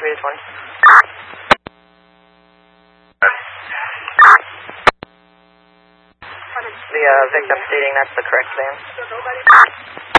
3 to 20. The victim stating that's the correct van.